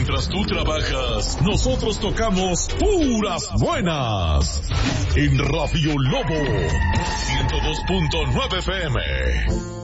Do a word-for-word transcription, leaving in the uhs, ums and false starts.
Mientras tú trabajas, nosotros tocamos puras buenas. En Radio Lobo, ciento dos punto nueve F M.